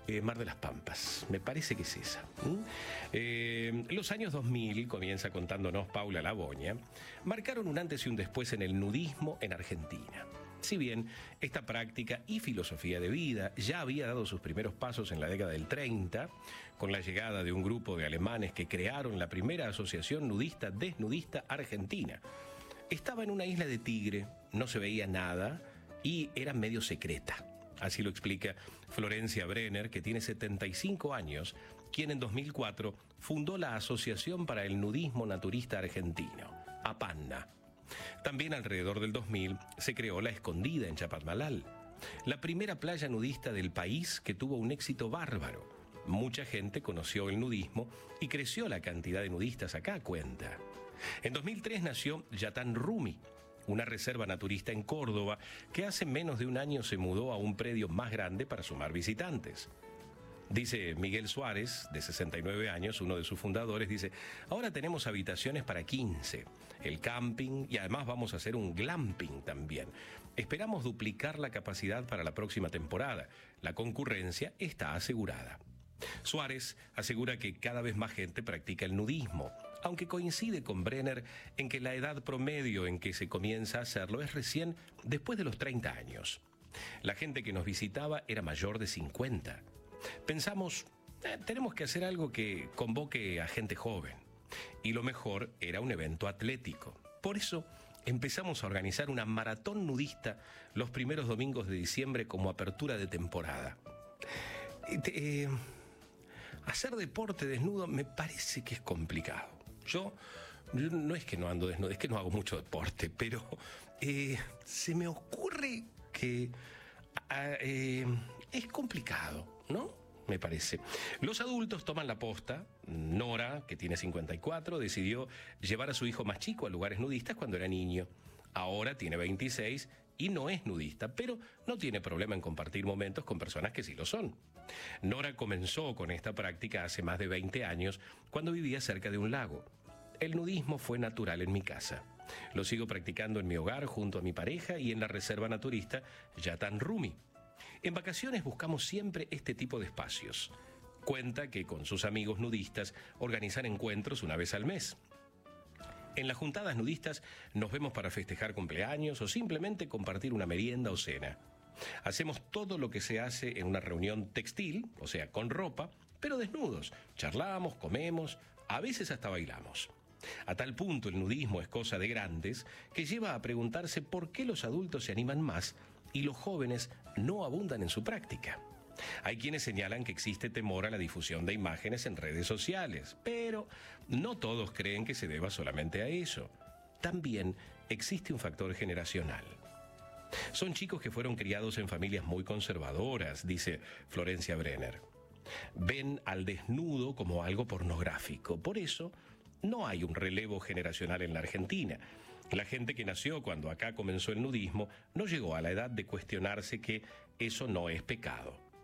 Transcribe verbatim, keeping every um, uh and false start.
Eh, Mar de las Pampas, me parece que es esa. ¿Mm? Eh, los años dos mil, comienza contándonos Paula Laboña, marcaron un antes y un después en el nudismo en Argentina. Si bien esta práctica y filosofía de vida ya había dado sus primeros pasos en la década del treinta, con la llegada de un grupo de alemanes que crearon la primera asociación nudista desnudista argentina. Estaba en una isla de Tigre, no se veía nada y era medio secreta. Así lo explica Florencia Brenner, que tiene setenta y cinco años, quien en dos mil cuatro fundó la Asociación para el Nudismo Naturista Argentino, APANNA. También alrededor del dos mil se creó La Escondida en Chapadmalal, la primera playa nudista del país que tuvo un éxito bárbaro. Mucha gente conoció el nudismo y creció la cantidad de nudistas acá, cuenta. En dos mil tres nació Yatán Rumi, una reserva naturista en Córdoba que hace menos de un año se mudó a un predio más grande para sumar visitantes. Dice Miguel Suárez, de sesenta y nueve años, uno de sus fundadores, dice: ahora tenemos habitaciones para quince, el camping y además vamos a hacer un glamping también. Esperamos duplicar la capacidad para la próxima temporada. La concurrencia está asegurada. Suárez asegura que cada vez más gente practica el nudismo, aunque coincide con Brenner en que la edad promedio en que se comienza a hacerlo es recién después de los treinta años. La gente que nos visitaba era mayor de cincuenta. Pensamos, eh, tenemos que hacer algo que convoque a gente joven. Y lo mejor era un evento atlético. Por eso empezamos a organizar una maratón nudista los primeros domingos de diciembre como apertura de temporada. Eh, eh, hacer deporte desnudo me parece que es complicado. Yo, yo no es que no ando desnudo, es que no hago mucho deporte, pero eh, se me ocurre que eh, es complicado, ¿no? Me parece. Los adultos toman la posta. Nora, que tiene cincuenta y cuatro, decidió llevar a su hijo más chico a lugares nudistas cuando era niño. Ahora tiene veintiséis y no es nudista, pero no tiene problema en compartir momentos con personas que sí lo son. Nora comenzó con esta práctica hace más de veinte años, cuando vivía cerca de un lago. El nudismo fue natural en mi casa. Lo sigo practicando en mi hogar junto a mi pareja y en la reserva naturista Yatán Rumi. En vacaciones buscamos siempre este tipo de espacios. Cuenta que con sus amigos nudistas organizan encuentros una vez al mes. En las juntadas nudistas nos vemos para festejar cumpleaños o simplemente compartir una merienda o cena. Hacemos todo lo que se hace en una reunión textil, o sea, con ropa, pero desnudos. Charlamos, comemos, a veces hasta bailamos. A tal punto el nudismo es cosa de grandes que lleva a preguntarse por qué los adultos se animan más y los jóvenes no abundan en su práctica. Hay quienes señalan que existe temor a la difusión de imágenes en redes sociales, pero no todos creen que se deba solamente a eso. También existe un factor generacional. Son chicos que fueron criados en familias muy conservadoras, dice Florencia Brenner. Ven al desnudo como algo pornográfico. Por eso, no hay un relevo generacional en la Argentina. La gente que nació cuando acá comenzó el nudismo no llegó a la edad de cuestionarse que eso no es pecado.